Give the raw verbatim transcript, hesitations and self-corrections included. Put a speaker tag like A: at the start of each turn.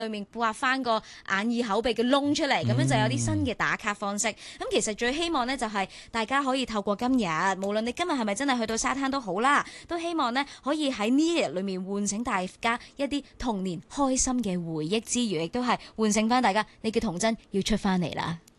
A: 裏面畫翻個眼耳口鼻嘅窿出嚟，咁樣就有啲新嘅打卡方式。咁、嗯、其實最希望呢，就係大家可以透過今日，無論你今日係咪真係去到沙灘都好啦，都希望呢可以喺呢一日裏面喚醒大家一啲童年開心嘅回憶之餘，亦都係喚醒翻大家你嘅童真要出翻嚟啦。